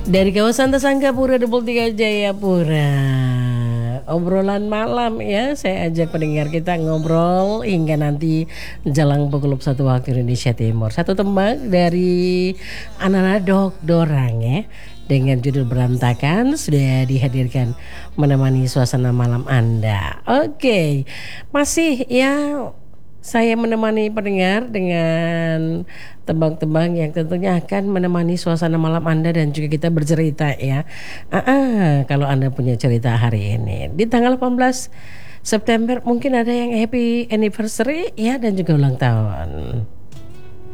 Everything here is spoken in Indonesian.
Dari kawasan Tesanggapura 23 Jayapura. Obrolan malam ya, saya ajak pendengar kita ngobrol hingga nanti jelang pukul 1 waktu Indonesia Timur. Satu tembang dari anak-anak Dok Dorang ya, dengan judul Berantakan sudah dihadirkan menemani suasana malam Anda. Oke, masih ya saya menemani pendengar dengan tembang-tembang yang tentunya akan menemani suasana malam Anda dan juga kita bercerita ya. Kalau Anda punya cerita hari ini di tanggal 18 September mungkin ada yang happy anniversary ya dan juga ulang tahun.